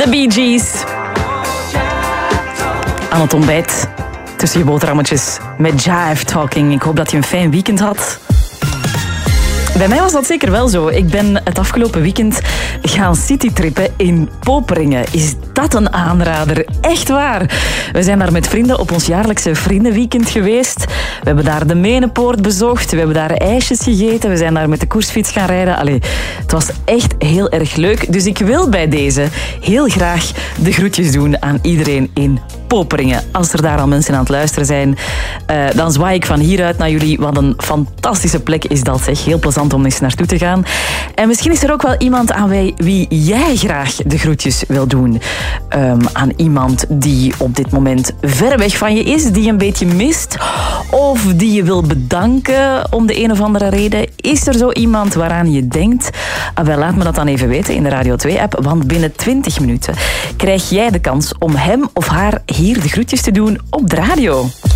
De Bee Gees. Aan het ontbijt tussen je boterhammetjes met Jive Talking. Ik hoop dat je een fijn weekend had. Bij mij was dat zeker wel zo. Ik ben het afgelopen weekend gaan citytrippen in Poperingen. Is dat een aanrader? Echt waar. We zijn daar met vrienden op ons jaarlijkse vriendenweekend geweest. We hebben daar de Menepoort bezocht. We hebben daar ijsjes gegeten. We zijn daar met de koersfiets gaan rijden. Allee, het was echt heel erg leuk. Dus ik wil bij deze heel graag de groetjes doen aan iedereen in Poperingen. Als er daar al mensen aan het luisteren zijn, dan zwaai ik van hieruit naar jullie. Wat een fantastische plek is dat, zeg. Heel plezant om eens naartoe te gaan. En misschien is er ook wel iemand aan wie jij graag de groetjes wil doen. Aan iemand die op dit moment ver weg van je is, die je een beetje mist, of die je wil bedanken om de een of andere reden. Is er zo iemand waaraan je denkt? Wel, laat me dat dan even weten in de Radio 2-app, want binnen 20 minuten krijg jij de kans om hem of haar hier de groetjes te doen op de radio.